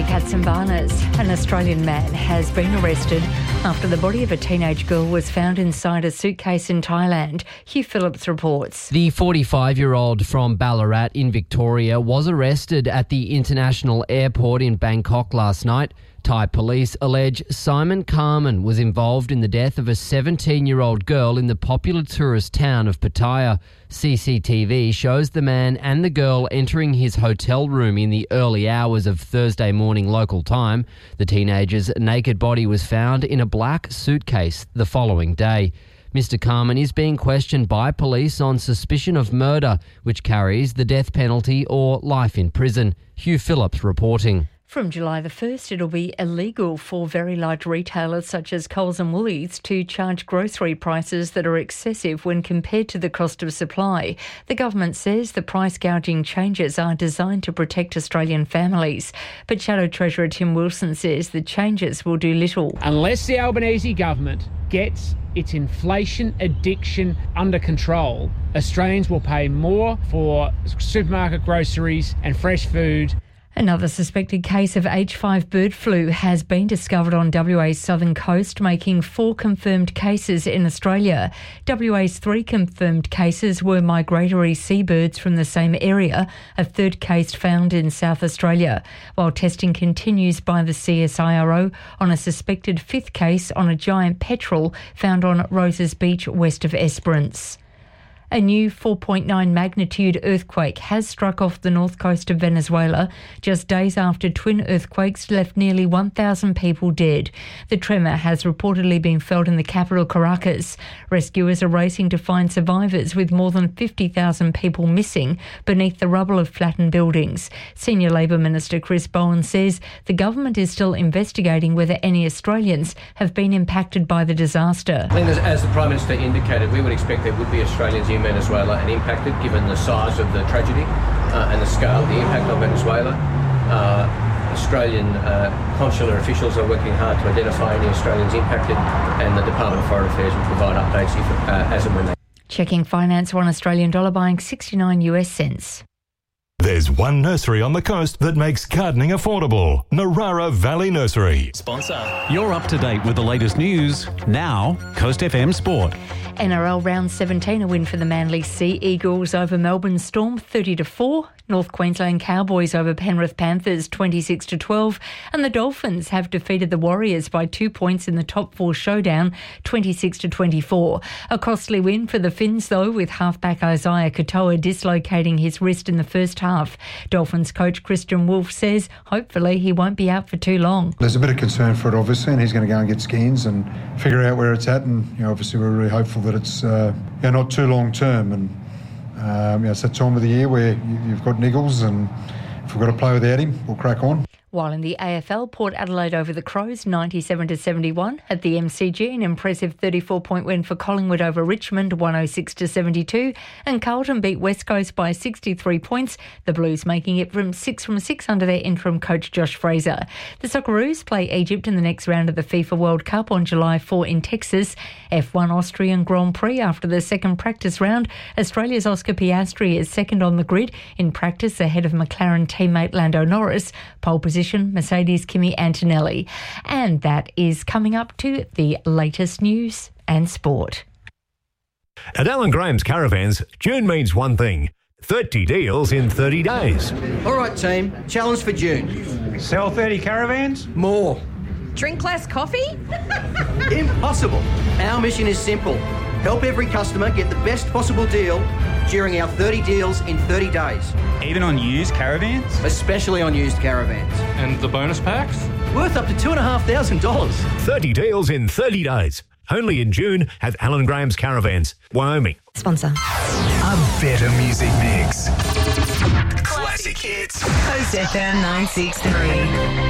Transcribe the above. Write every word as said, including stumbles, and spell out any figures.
Emily Katsambanas. An Australian man has been arrested after the body of a teenage girl was found inside a suitcase in Thailand. Hugh Phillips reports. The forty-five-year-old from Ballarat in Victoria was arrested at the international airport in Bangkok last night. Thai police allege Simon Carmen was involved in the death of a seventeen-year-old girl in the popular tourist town of Pattaya. C C T V shows the man and the girl entering his hotel room in the early hours of Thursday morning local time. The teenager's naked body was found in a black suitcase the following day. Mister Carmen is being questioned by police on suspicion of murder, which carries the death penalty or life in prison. Hugh Phillips reporting. From July the first, it'll be illegal for very large retailers such as Coles and Woolies to charge grocery prices that are excessive when compared to the cost of supply. The government says the price gouging changes are designed to protect Australian families. But Shadow Treasurer Tim Wilson says the changes will do little. Unless the Albanese government gets its inflation addiction under control, Australians will pay more for supermarket groceries and fresh food. Another suspected case of H five bird flu has been discovered on W A's southern coast, making four confirmed cases in Australia. W A's three confirmed cases were migratory seabirds from the same area, a third case found in South Australia, while testing continues by the C S I R O on a suspected fifth case on a giant petrel found on Roses Beach west of Esperance. A new four point nine magnitude earthquake has struck off the north coast of Venezuela just days after twin earthquakes left nearly one thousand people dead. The tremor has reportedly been felt in the capital, Caracas. Rescuers are racing to find survivors, with more than fifty thousand people missing beneath the rubble of flattened buildings. Senior Labor Minister Chris Bowen says the government is still investigating whether any Australians have been impacted by the disaster. I think as the Prime Minister indicated, we would expect there would be Australians in Venezuela and impacted, given the size of the tragedy uh, and the scale of the impact on Venezuela. Uh, Australian uh, consular officials are working hard to identify any Australians impacted, and the Department of Foreign Affairs will provide updates if, uh, as and when they... Checking finance, one Australian dollar buying sixty-nine US cents. There's one nursery on the coast that makes gardening affordable. Narara Valley Nursery. Sponsor. You're up to date with the latest news. Now, Coast F M Sport. N R L round seventeen, a win for the Manly Sea Eagles over Melbourne Storm thirty to four. North Queensland Cowboys over Penrith Panthers twenty-six to twelve, and the Dolphins have defeated the Warriors by two points in the top four showdown twenty-six to twenty-four. A costly win for the Finns though, with halfback Isaiah Katoa dislocating his wrist in the first half. Dolphins coach Christian Wolf says hopefully he won't be out for too long. There's a bit of concern for it obviously, and he's going to go and get scans and figure out where it's at, and you know, obviously we're really hopeful that it's uh, you know, not too long term, and Um, you know, it's that time of the year where you've got niggles, and if we've got to play without him, we'll crack on. While in the A F L, Port Adelaide over the Crows ninety-seven to seventy-one. At the M C G, an impressive thirty-four point win for Collingwood over Richmond one oh six to seventy-two, and Carlton beat West Coast by sixty-three points, the Blues making it from six from six under their interim coach Josh Fraser. The Socceroos play Egypt in the next round of the FIFA World Cup on July fourth in Texas. F one Austrian Grand Prix after the second practice round. Australia's Oscar Piastri is second on the grid in practice ahead of McLaren teammate Lando Norris. Pole position Mercedes Kimi Antonelli. And that is coming up to the latest news and sport. At Alan Graham's Caravans, June means one thing: thirty deals in thirty days. All right, team, challenge for June. Sell thirty caravans? More. Drink less coffee? Impossible. Our mission is simple. Help every customer get the best possible deal during our thirty deals in thirty days. Even on used caravans? Especially on used caravans. And the bonus packs? Worth up to two thousand five hundred dollars. thirty deals in thirty days. Only in June at Alan Graham's Caravans, Wyoming. Sponsor. A better music mix. Classic hits. Coast F M nine six three.